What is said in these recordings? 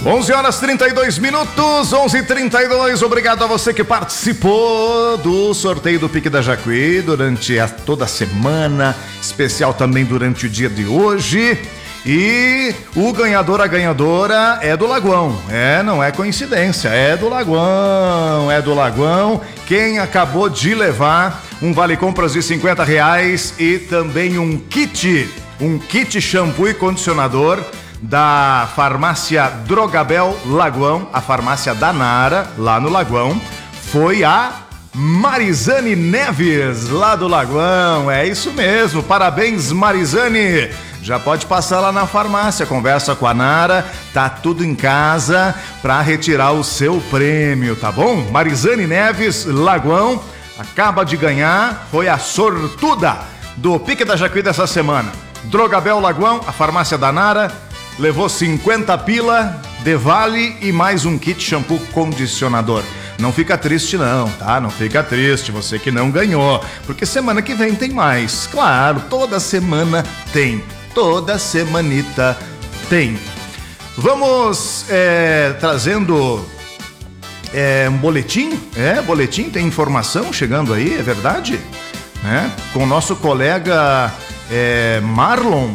11 horas 32 minutos, 11h32. Obrigado a você que participou do sorteio do Pique da Jacuí durante toda a semana, especial também durante o dia de hoje. E o ganhador, a ganhadora é do Lagoão. Não é coincidência, é do Lagoão, Quem acabou de levar um vale compras de R$50 e também um kit shampoo e condicionador da farmácia Drogabel Lagoão, a farmácia da Nara, lá no Lagoão, foi a Marizane Neves, lá do Lagoão. É isso mesmo, parabéns, Marizane. Já pode passar lá na farmácia, conversa com a Nara, tá tudo em casa para retirar o seu prêmio, tá bom? Marizane Neves, Lagoão, acaba de ganhar, foi a sortuda do Pique da Jacuí dessa semana. Drogabel Lagoão, a farmácia da Nara, levou 50 pila de vale e mais um kit shampoo condicionador. Não fica triste não, tá? Não fica triste, você que não ganhou, porque semana que vem tem mais. Claro, toda semana tem, toda semanita tem. Vamos trazendo um boletim, boletim, tem informação chegando aí, é verdade? Com o nosso colega Marlon,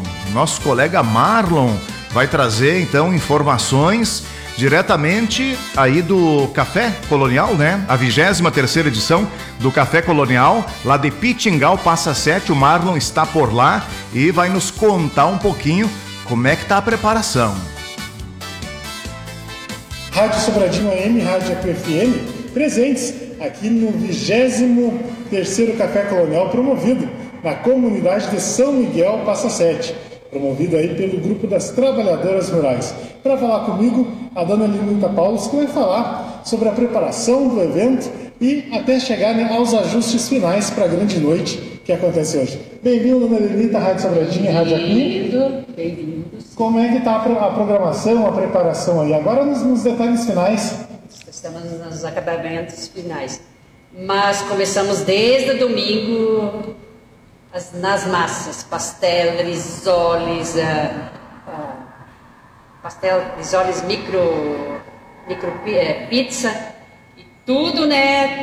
vai trazer então informações diretamente aí do Café Colonial, a 23ª edição do Café Colonial, lá de Pitingal, Passa Sete. O Marlon está por lá e vai nos contar um pouquinho como é que tá a preparação. Rádio Sobradinho AM, Rádio FM, presentes aqui no 23º Café Colonial, promovido na comunidade de São Miguel, Passa Sete, promovido aí pelo Grupo das Trabalhadoras Rurais. Para falar comigo, a dona Lenita Paulos, que vai falar sobre a preparação do evento e até chegar aos ajustes finais para a grande noite que acontece hoje. Bem-vindo, dona Lenita, Rádio Sobradinho, Rádio aqui. Bem-vindos. Como é que está a programação, a preparação aí? Agora nos detalhes finais. Estamos nos acabamentos finais. Mas começamos desde domingo nas massas, pastel, risoles, micro pizza, e tudo,